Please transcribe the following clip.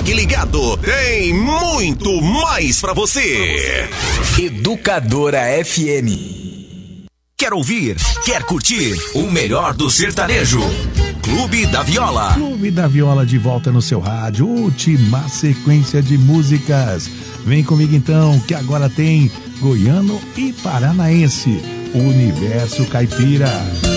Fique ligado, tem muito mais pra você. Educadora FM. Quer ouvir? Quer curtir? O melhor do sertanejo. Clube da Viola. Clube da Viola de volta no seu rádio. Última sequência de músicas. Vem comigo então, que agora tem goiano e paranaense. Universo Caipira.